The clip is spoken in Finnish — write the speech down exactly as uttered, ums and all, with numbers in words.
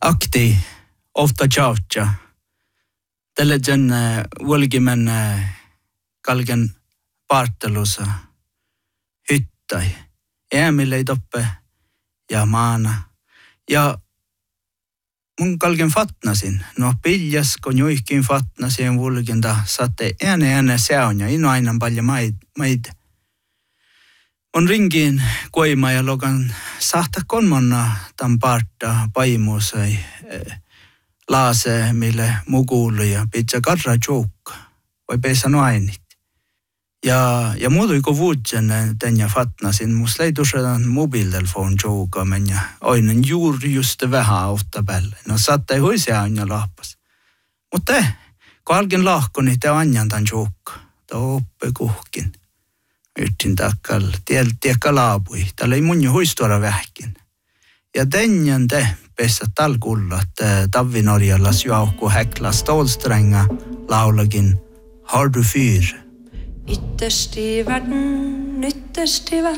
akti, ofta tjautja. Tälle sen ulkimen kalken partelusa hyttai. Ämille toppe ja maana. Ja mun kalken fatnasin. No piljas, kun juihkin fatnasin vulkinta saatte ääne ääne seunja. Ino aina paljon maid, maid. On ringiin kuima ja lokan sahta kolmonna tämän parta paimusai laase, mille mukuulu ja pitää karra joukka. Vai peisa noinit. Ja, ja muutui kun vuutsen tänne fatnasin, musta leidusetan mobiiltelefon joukka, men ja oinen juuri just vähän autta päälle. No saatte huisia aina lahpas. Mutta te, kun alkin lahko, niin te anjan tämän joukka. Te oppe kuhkin. Yhtin takkal, tiekka laapui. Täällä ei mun jo huistuoda vähkin. Ja tänne te pessä talkulla, että Tavinorjallas juokku häkla stålstränga laulakin Har du fyr? Ytterst i världen, ytterst i världen